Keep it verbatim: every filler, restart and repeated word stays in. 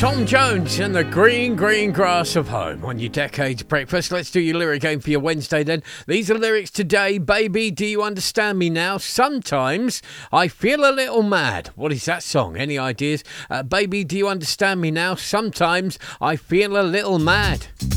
Tom Jones and the green, green grass of home on your Decades Breakfast. Let's do your lyric game for your Wednesday then. These are lyrics today. Baby, do you understand me now? Sometimes I feel a little mad. What is that song? Any ideas? Uh, baby, do you understand me now? Sometimes I feel a little mad.